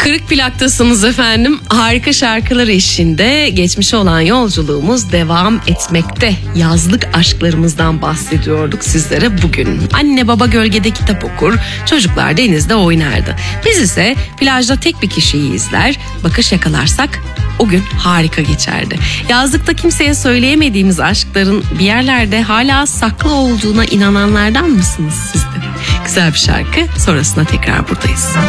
Kırık plaktasınız efendim. Harika şarkılar eşliğinde geçmişe olan yolculuğumuz devam etmekte. Yazlık aşklarımızdan bahsediyorduk sizlere bugün. Anne baba gölgede kitap okur, çocuklar denizde oynardı. Biz ise plajda tek bir kişiyi izler, bakış yakalarsak o gün harika geçerdi. Yazlıkta kimseye söyleyemediğimiz aşkların bir yerlerde hala saklı olduğuna inananlardan mısınız siz de? Güzel bir şarkı, sonrasında tekrar buradayız.